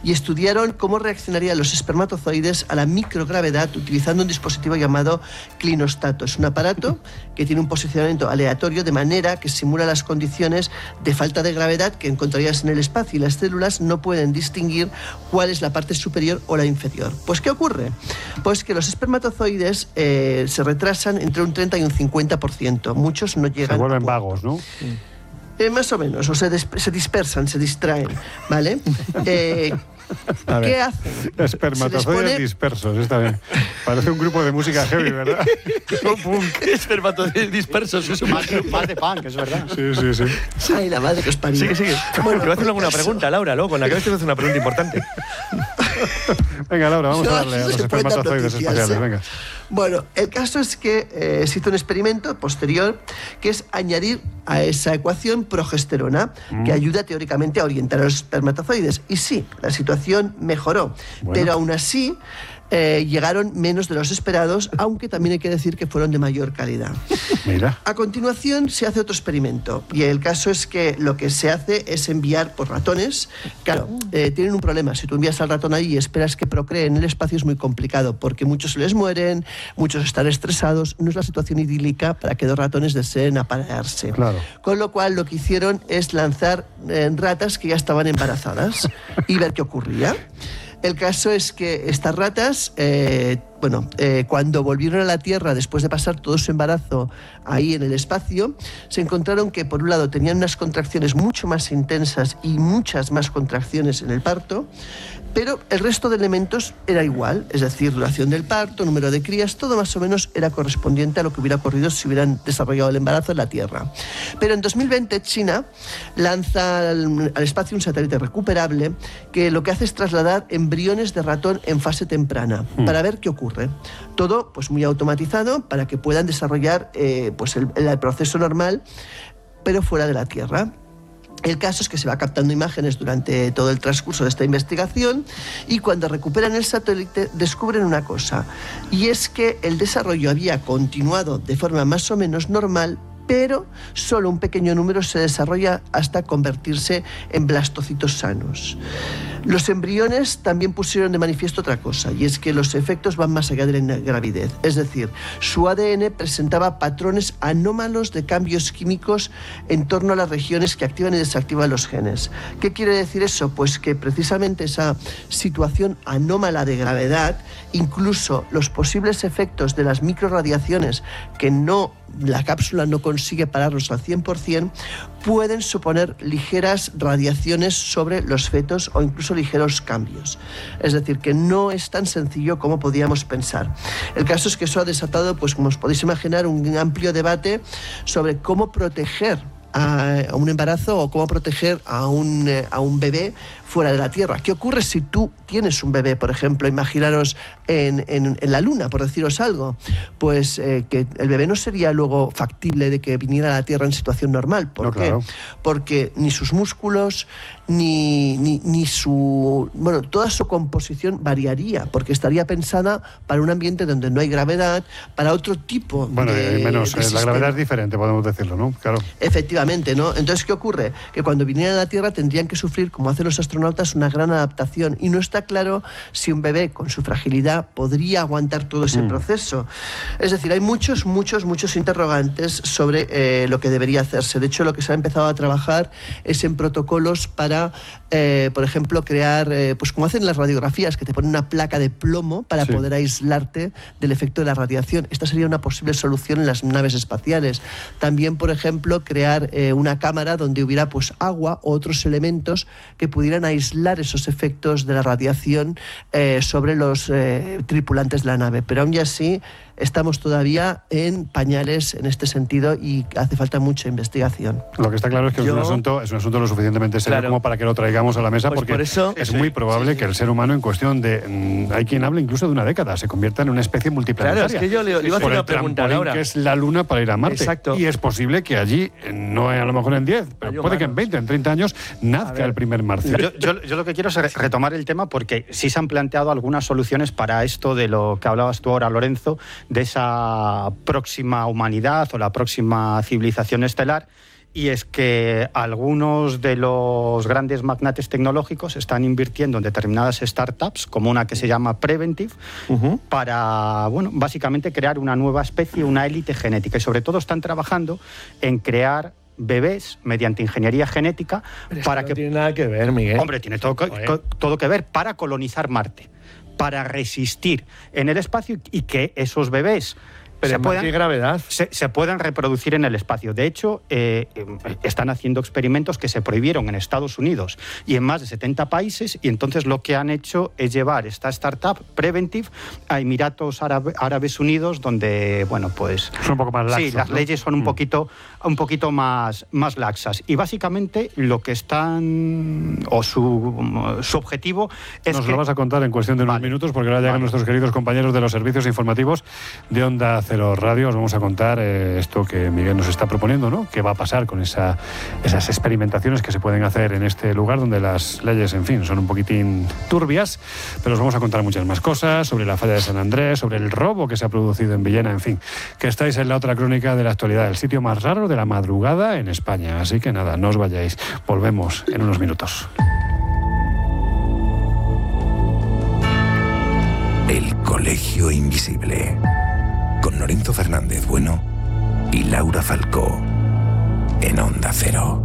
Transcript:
y estudiaron cómo reaccionarían los espermatozoides a la microgravedad utilizando un dispositivo llamado clinostato. Es un aparato que tiene un posicionamiento aleatorio de manera que simula las condiciones de falta de gravedad que encontrarías en el espacio, y las células no pueden distinguir cuál es la parte superior o la inferior. Pues, ¿qué ocurre? Pues que los espermatozoides se retrasan entre un 30 y un 50%. Muchos no llegan. Se vuelven vagos, ¿no? Más o menos, o se dispersan, se distraen, ¿vale? ¿Qué hacen? Espermatozoides dispersos, está bien. Parece un grupo de música heavy, ¿verdad? Espermatozoides dispersos, es más de punk, es verdad. Sí. Ay, la madre que os parió. Sigue. Bueno, te voy a hacer alguna pregunta, Laura, luego, con la que te voy a hacer una pregunta importante. Venga, Laura, vamos a darle a los espermatozoides espaciales, venga. Bueno, el caso es que se hizo un experimento posterior que es añadir a esa ecuación progesterona, que ayuda teóricamente a orientar a los espermatozoides. Y sí, la situación mejoró, pero aún así llegaron menos de los esperados, aunque también hay que decir que fueron de mayor calidad. Mira. A continuación se hace otro experimento, y el caso es que lo que se hace es enviar por ratones. Claro, tienen un problema. Si tú envías al ratón ahí y esperas que procree en el espacio, es muy complicado, porque muchos se les mueren, muchos están estresados. No es la situación idílica para que dos ratones deseen aparearse. Claro. Con lo cual, lo que hicieron es lanzar ratas que ya estaban embarazadas y ver qué ocurría. El caso es que estas ratas, cuando volvieron a la Tierra después de pasar todo su embarazo ahí en el espacio, se encontraron que, por un lado, tenían unas contracciones mucho más intensas y muchas más contracciones en el parto, pero el resto de elementos era igual, es decir, duración del parto, número de crías, todo más o menos era correspondiente a lo que hubiera ocurrido si hubieran desarrollado el embarazo en la Tierra. Pero en 2020 China lanza al espacio un satélite recuperable que lo que hace es trasladar embriones de ratón en fase temprana para ver qué ocurre. Todo pues muy automatizado para que puedan desarrollar el proceso normal, pero fuera de la Tierra. El caso es que se va captando imágenes durante todo el transcurso de esta investigación, y cuando recuperan el satélite descubren una cosa, y es que el desarrollo había continuado de forma más o menos normal, pero solo un pequeño número se desarrolla hasta convertirse en blastocitos sanos. Los embriones también pusieron de manifiesto otra cosa, y es que los efectos van más allá de la gravidez. Es decir, su ADN presentaba patrones anómalos de cambios químicos en torno a las regiones que activan y desactivan los genes. ¿Qué quiere decir eso? Pues que precisamente esa situación anómala de gravedad, incluso los posibles efectos de las microradiaciones que la cápsula no consigue pararlos al 100%, pueden suponer ligeras radiaciones sobre los fetos o incluso ligeros cambios. Es decir, que no es tan sencillo como podíamos pensar. El caso es que eso ha desatado, pues como os podéis imaginar, un amplio debate sobre cómo proteger a un embarazo o cómo proteger a un bebé fuera de la Tierra. ¿Qué ocurre si tú tienes un bebé, por ejemplo, imaginaros en la Luna, por deciros algo? Pues que el bebé no sería luego factible de que viniera a la Tierra en situación normal. ¿Por qué? Claro. Porque ni sus músculos, ni su... Bueno, toda su composición variaría, porque estaría pensada para un ambiente donde no hay gravedad, para otro tipo la gravedad es diferente, podemos decirlo, ¿no? Claro. Efectivamente, ¿no? Entonces, ¿qué ocurre? Que cuando vinieran a la Tierra tendrían que sufrir, como hacen los astronautas, una gran adaptación, y no está claro si un bebé con su fragilidad podría aguantar todo ese proceso. Es decir, hay muchos interrogantes sobre lo que debería hacerse. De hecho, lo que se ha empezado a trabajar es en protocolos para, por ejemplo, crear, pues como hacen las radiografías, que te ponen una placa de plomo para poder aislarte del efecto de la radiación. Esta sería una posible solución en las naves espaciales. También, por ejemplo, crear una cámara donde hubiera pues agua o otros elementos que pudieran aislar esos efectos de la radiación sobre los tripulantes de la nave. Pero aún así estamos todavía en pañales en este sentido y hace falta mucha investigación. Lo que está claro es que es un asunto lo suficientemente serio como para que lo traigamos a la mesa, pues porque por eso, es muy probable que el ser humano, en cuestión de... hay quien habla incluso de una década, se convierta en una especie multiplanetaria. Claro, es que yo le iba a hacer una pregunta ahora. Que es la Luna para ir a Marte. Exacto. Y es posible que allí, no a lo mejor en 10, pero puede que en 20, en 30 años, nazca el primer marciano. Yo lo que quiero es retomar el tema, porque sí se han planteado algunas soluciones para esto de lo que hablabas tú ahora, Lorenzo, de esa próxima humanidad o la próxima civilización estelar. y es que algunos de los grandes magnates tecnológicos están invirtiendo en determinadas startups, como una que se llama Preventive, para, bueno, básicamente crear una nueva especie, una élite genética. Y sobre todo están trabajando en crear bebés mediante ingeniería genética. Pero para que no tiene nada que ver, Miguel. Hombre, tiene todo que ver para colonizar Marte, para resistir en el espacio y que esos bebés se puedan reproducir en el espacio. De hecho, están haciendo experimentos que se prohibieron en Estados Unidos y en más de 70 países, y entonces lo que han hecho es llevar esta startup Preventive a Emiratos Árabes Unidos, donde, bueno, pues... Son un poco más laxas. Sí, las leyes son un poquito más laxas. Y básicamente lo que están... o su objetivo es Nos lo vas a contar en cuestión de unos minutos, porque ahora llegan nuestros queridos compañeros de los servicios informativos de Onda Cero Radio. Os vamos a contar esto que Miguel nos está proponiendo, ¿no? ¿Qué va a pasar con esas experimentaciones que se pueden hacer en este lugar donde las leyes, en fin, son un poquitín turbias? Pero os vamos a contar muchas más cosas sobre la falla de San Andrés, sobre el robo que se ha producido en Villena, en fin, que estáis en la otra crónica de la actualidad, el sitio más raro de la madrugada en España. Así que nada, no os vayáis. Volvemos en unos minutos. El Colegio Invisible, con Lorenzo Fernández Bueno y Laura Falcó, en Onda Cero.